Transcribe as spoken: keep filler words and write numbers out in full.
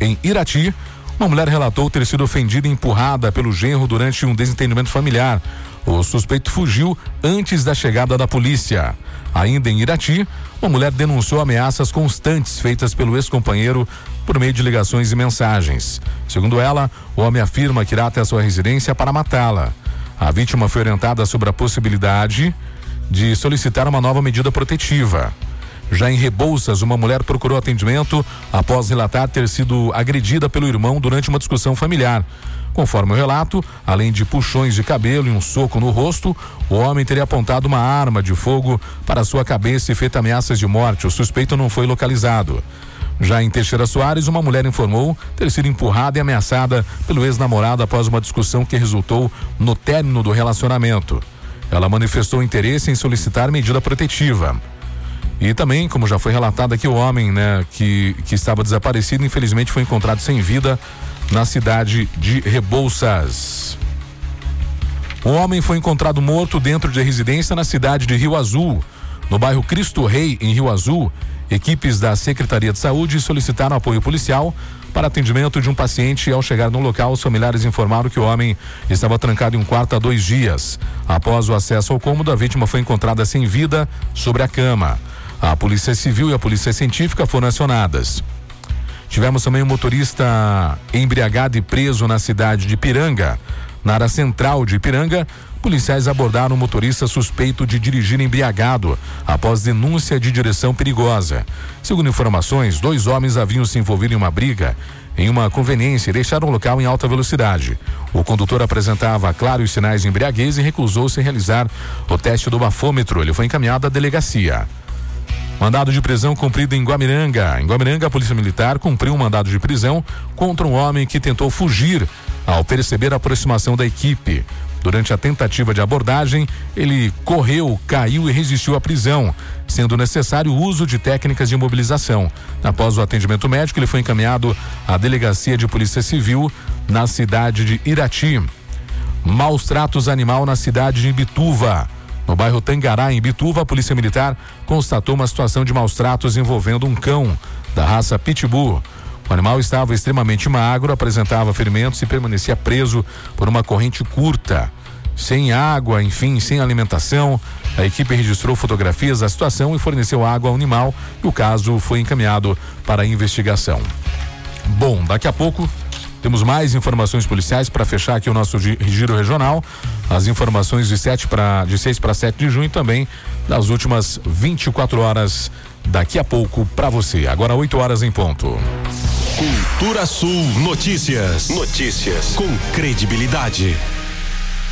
Em Irati, uma mulher relatou ter sido ofendida e empurrada pelo genro durante um desentendimento familiar. O suspeito fugiu antes da chegada da polícia. Ainda em Irati, uma mulher denunciou ameaças constantes feitas pelo ex-companheiro por meio de ligações e mensagens. Segundo ela, o homem afirma que irá até a sua residência para matá-la. A vítima foi orientada sobre a possibilidade de solicitar uma nova medida protetiva. Já em Rebouças, uma mulher procurou atendimento após relatar ter sido agredida pelo irmão durante uma discussão familiar. Conforme o relato, além de puxões de cabelo e um soco no rosto, o homem teria apontado uma arma de fogo para sua cabeça e feito ameaças de morte. O suspeito não foi localizado. Já em Teixeira Soares, uma mulher informou ter sido empurrada e ameaçada pelo ex-namorado após uma discussão que resultou no término do relacionamento. Ela manifestou interesse em solicitar medida protetiva. E também, como já foi relatado aqui, o homem, né, que, que estava desaparecido, infelizmente foi encontrado sem vida na cidade de Rebouças. O homem foi encontrado morto dentro de residência na cidade de Rio Azul. No bairro Cristo Rei, em Rio Azul, equipes da Secretaria de Saúde solicitaram apoio policial para atendimento de um paciente. Ao chegar no local, os familiares informaram que o homem estava trancado em um quarto há dois dias. Após o acesso ao cômodo, a vítima foi encontrada sem vida sobre a cama. A Polícia Civil e a Polícia Científica foram acionadas. Tivemos também um motorista embriagado e preso na cidade de Ipiranga. Na área central de Ipiranga, policiais abordaram um motorista suspeito de dirigir embriagado após denúncia de direção perigosa. Segundo informações, dois homens haviam se envolvido em uma briga em uma conveniência e deixaram o local em alta velocidade. O condutor apresentava claros sinais de embriaguez e recusou-se a realizar o teste do bafômetro. Ele foi encaminhado à delegacia. Mandado de prisão cumprido em Guamiranga. Em Guamiranga, a Polícia Militar cumpriu um mandado de prisão contra um homem que tentou fugir ao perceber a aproximação da equipe. Durante a tentativa de abordagem, ele correu, caiu e resistiu à prisão, sendo necessário o uso de técnicas de imobilização. Após o atendimento médico, ele foi encaminhado à Delegacia de Polícia Civil na cidade de Irati. Maus tratos animal na cidade de Imbituva. No bairro Tangará, em Imbituva, a Polícia Militar constatou uma situação de maus tratos envolvendo um cão da raça Pitbull. O animal estava extremamente magro, apresentava ferimentos e permanecia preso por uma corrente curta, sem água, enfim, sem alimentação. A equipe registrou fotografias da situação e forneceu água ao animal, e o caso foi encaminhado para a investigação. Bom, daqui a pouco temos mais informações policiais para fechar aqui o nosso giro regional. As informações de sete para de seis para sete de junho também das últimas vinte e quatro horas daqui a pouco para você. Agora oito horas em ponto. Cultura Sul Notícias. Notícias com credibilidade.